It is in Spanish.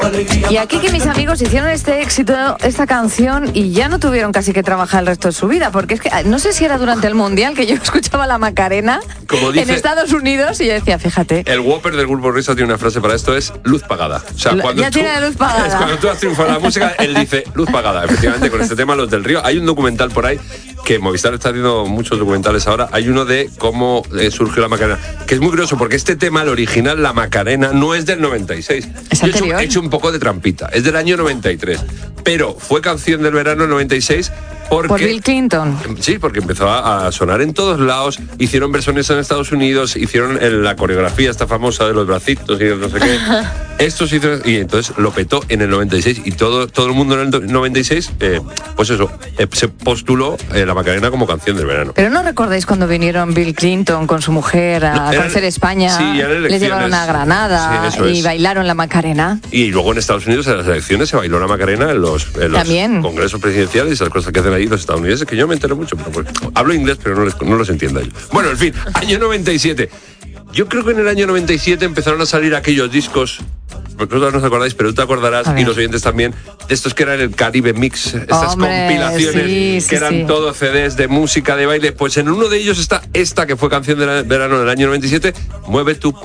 Y aquí que mis amigos hicieron este éxito, esta canción, y ya no tuvieron casi que trabajar el resto de su vida, porque es que no sé si era durante el Mundial que yo escuchaba la Macarena en Estados Unidos y yo decía, fíjate. El Whopper del Grupo Risa tiene una frase para esto, es luz pagada. O sea, cuando ya tiene luz pagada. Es cuando tú has triunfado en la música, él dice luz pagada. Efectivamente, con este tema, Los del Río. Hay un documental por ahí, que Movistar está haciendo muchos documentales ahora. Hay uno de cómo surgió la Macarena, que es muy curioso, porque este tema, el original, la Macarena, no es del 96. Es anterior. He hecho un poco de trampita. Es del año 93. Pero fue canción del verano 96 porque... Por Bill Clinton. Sí, porque empezó a sonar en todos lados. Hicieron versiones en Estados Unidos, hicieron la coreografía esta famosa de los bracitos y no sé qué. Estos hicieron... Y entonces lo petó en el 96 y todo el mundo en el 96, pues eso, se postuló la Macarena como canción del verano. Pero ¿no recordáis cuando vinieron Bill Clinton con su mujer a conocer España? Sí, les llevaron a Granada, sí, y bailaron la Macarena. Y luego en Estados Unidos, en las elecciones, se bailó la Macarena en los congresos presidenciales y esas cosas que hacen ahí los estadounidenses, que yo me entero mucho, pero hablo inglés, pero no los entiendo yo. Bueno, en fin, año 97. Yo creo que en el año 97 empezaron a salir aquellos discos, vosotros no os acordáis, pero tú te acordarás, y los oyentes también, de estos que eran el Caribe Mix, estas compilaciones que eran todo CDs de música, de baile. Pues en uno de ellos está esta que fue canción del verano del año 97, Mueve tu